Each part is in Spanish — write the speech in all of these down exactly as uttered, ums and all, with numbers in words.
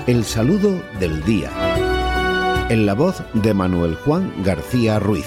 El saludo del día. En la voz de Manuel Juan García Ruiz.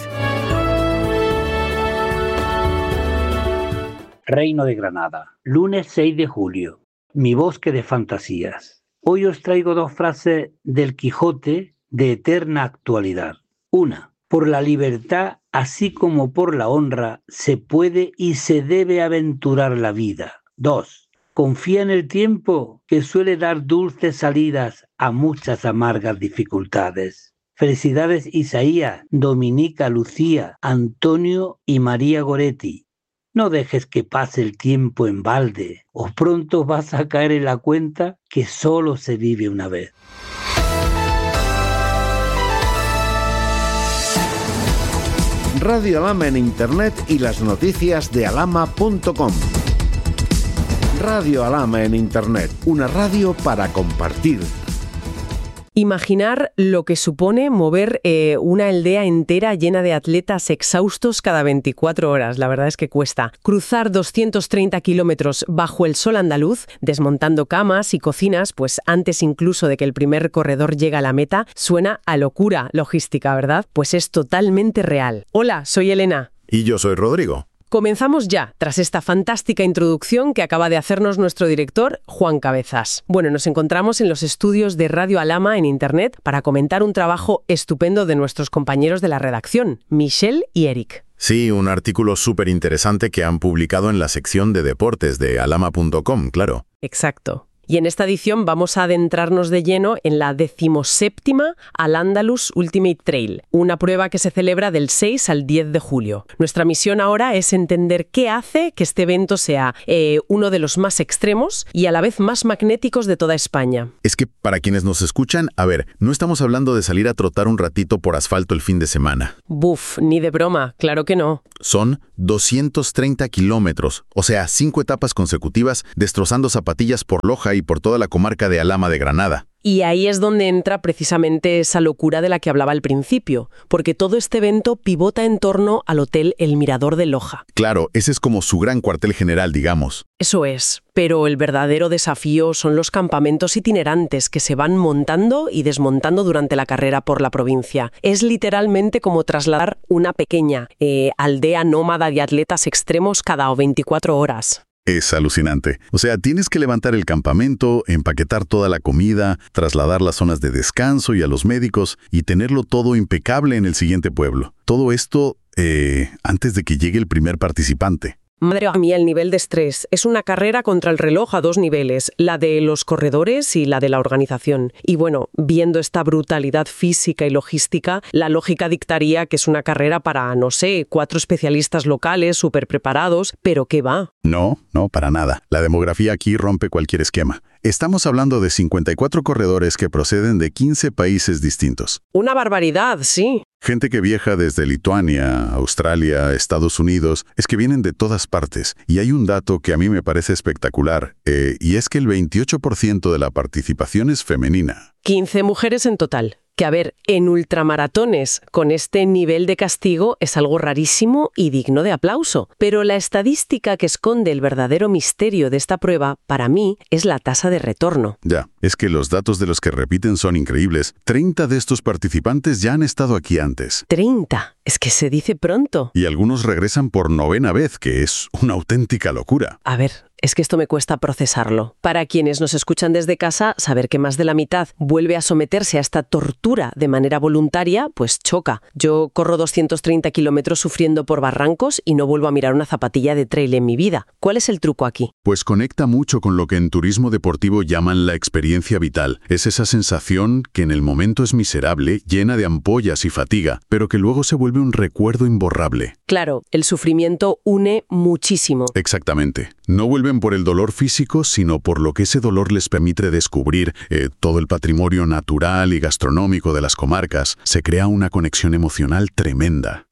Reino de Granada, lunes seis de julio. Mi bosque de fantasías. Hoy os traigo dos frases del Quijote de eterna actualidad. Una, por la libertad, así como por la honra, se puede y se debe aventurar la vida. Dos, confía en el tiempo, que suele dar dulces salidas a muchas amargas dificultades. Felicidades Isaías, Dominica, Lucía, Antonio y María Goretti. No dejes que pase el tiempo en balde, o pronto vas a caer en la cuenta que solo se vive una vez. Radio Alhama en Internet y las noticias de alhama punto com. Radio Alhama en Internet, una radio para compartir. Imaginar lo que supone mover eh, una aldea entera llena de atletas exhaustos cada veinticuatro horas. La verdad es que cuesta. Cruzar doscientos treinta kilómetros bajo el sol andaluz, desmontando camas y cocinas, pues antes incluso de que el primer corredor llegue a la meta, suena a locura logística, ¿verdad? Pues es totalmente real. Hola, soy Elena. Y yo soy Rodrigo. Comenzamos ya, tras esta fantástica introducción que acaba de hacernos nuestro director, Juan Cabezas. Bueno, nos encontramos en los estudios de Radio Alhama en Internet para comentar un trabajo estupendo de nuestros compañeros de la redacción, Michelle y Eric. Sí, un artículo súper interesante que han publicado en la sección de deportes de alhama punto com, claro. Exacto. Y en esta edición vamos a adentrarnos de lleno en la decimoséptima Al-Ándalus Ultimate Trail, una prueba que se celebra del seis al diez de julio. Nuestra misión ahora es entender qué hace que este evento sea eh, uno de los más extremos y a la vez más magnéticos de toda España. Es que para quienes nos escuchan, a ver, no estamos hablando de salir a trotar un ratito por asfalto el fin de semana. Buf, ni de broma, claro que no. Son doscientos treinta kilómetros, o sea, cinco etapas consecutivas destrozando zapatillas por Loja y por toda la comarca de Alhama de Granada. Y ahí es donde entra precisamente esa locura de la que hablaba al principio, porque todo este evento pivota en torno al Hotel El Mirador de Loja. Claro, ese es como su gran cuartel general, digamos. Eso es, pero el verdadero desafío son los campamentos itinerantes que se van montando y desmontando durante la carrera por la provincia. Es literalmente como trasladar una pequeña eh, aldea nómada de atletas extremos cada veinticuatro horas. Es alucinante. O sea, tienes que levantar el campamento, empaquetar toda la comida, trasladar las zonas de descanso y a los médicos y tenerlo todo impecable en el siguiente pueblo. Todo esto eh, antes de que llegue el primer participante. Madre mía, el nivel de estrés. Es una carrera contra el reloj a dos niveles, la de los corredores y la de la organización. Y bueno, viendo esta brutalidad física y logística, la lógica dictaría que es una carrera para, no sé, cuatro especialistas locales súper preparados, pero ¿qué va? No, no, para nada. La demografía aquí rompe cualquier esquema. Estamos hablando de cincuenta y cuatro corredores que proceden de quince países distintos. Una barbaridad, sí. Gente que viaja desde Lituania, Australia, Estados Unidos, es que vienen de todas partes. Y hay un dato que a mí me parece espectacular, eh, y es que el veintiocho por ciento de la participación es femenina. quince mujeres en total. Que a ver, en ultramaratones, con este nivel de castigo, es algo rarísimo y digno de aplauso. Pero la estadística que esconde el verdadero misterio de esta prueba, para mí, es la tasa de retorno. Ya, es que los datos de los que repiten son increíbles. treinta de estos participantes ya han estado aquí antes. ¿treinta? Es que se dice pronto. Y algunos regresan por novena vez, que es una auténtica locura. A ver, es que esto me cuesta procesarlo. Para quienes nos escuchan desde casa, saber que más de la mitad vuelve a someterse a esta tortura de manera voluntaria, pues choca. Yo corro doscientos treinta kilómetros sufriendo por barrancos y no vuelvo a mirar una zapatilla de trail en mi vida. ¿Cuál es el truco aquí? Pues conecta mucho con lo que en turismo deportivo llaman la experiencia vital. Es esa sensación que en el momento es miserable, llena de ampollas y fatiga, pero que luego se vuelve un recuerdo imborrable. Claro, el sufrimiento une muchísimo. Exactamente. No vuelven por el dolor físico, sino por lo que ese dolor les permite descubrir eh, todo el patrimonio natural y gastronómico de las comarcas. Se crea una conexión emocional tremenda.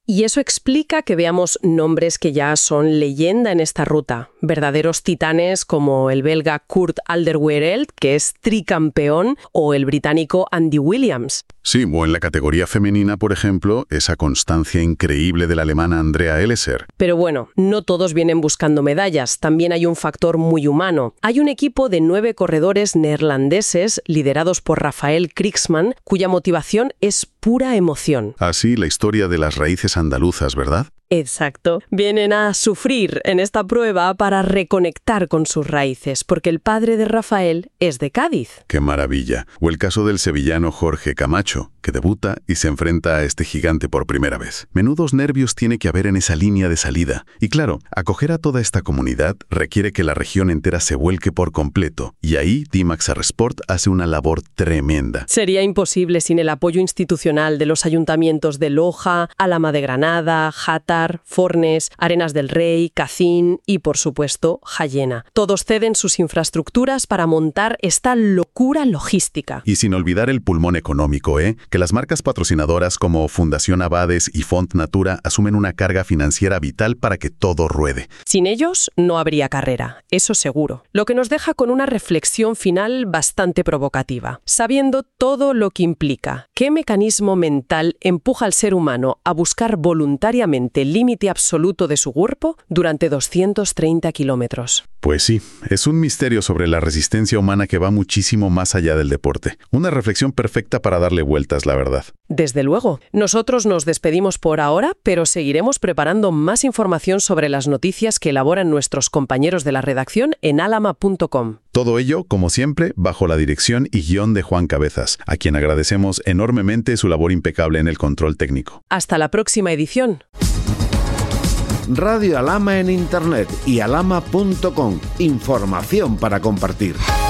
Y eso explica que veamos nombres que ya son leyenda en esta ruta. Verdaderos titanes como el belga Kurt Alderweireld, que es tricampeón, o el británico Andy Williams. Sí, o en la categoría femenina, por ejemplo, esa constancia increíble de la alemana Andrea Elleser. Pero bueno, no todos vienen buscando medallas, también hay un factor muy humano. Hay un equipo de nueve corredores neerlandeses, liderados por Rafael Kriksman, cuya motivación es pura emoción. Así, la historia de las raíces andaluzas, ¿verdad? Exacto. Vienen a sufrir en esta prueba para reconectar con sus raíces, porque el padre de Rafael es de Cádiz. ¡Qué maravilla! O el caso del sevillano Jorge Camacho, que debuta y se enfrenta a este gigante por primera vez. Menudos nervios tiene que haber en esa línea de salida. Y claro, acoger a toda esta comunidad requiere que la región entera se vuelque por completo. Y ahí D-Max Aresport hace una labor tremenda. Sería imposible sin el apoyo institucional de los ayuntamientos de Loja, Alhama de Granada, Játar, Fornes, Arenas del Rey, Cacín y, por supuesto, Jayena. Todos ceden sus infraestructuras para montar esta locura logística. Y sin olvidar el pulmón económico, ¿eh? Que las marcas patrocinadoras como Fundación Abades y Font Natura asumen una carga financiera vital para que todo ruede. Sin ellos no habría carrera, eso seguro. Lo que nos deja con una reflexión final bastante provocativa. Sabiendo todo lo que implica, ¿qué mecanismo mental empuja al ser humano a buscar voluntariamente el límite absoluto de su cuerpo durante doscientos treinta kilómetros? Pues sí, es un misterio sobre la resistencia humana que va muchísimo más allá del deporte. Una reflexión perfecta para darle vueltas, la verdad. Desde luego. Nosotros nos despedimos por ahora, pero seguiremos preparando más información sobre las noticias que elaboran nuestros compañeros de la redacción en alhama punto com. Todo ello, como siempre, bajo la dirección y guión de Juan Cabezas, a quien agradecemos enormemente su labor impecable en el control técnico. Hasta la próxima edición. Radio Alhama en Internet y alhama punto com. Información para compartir.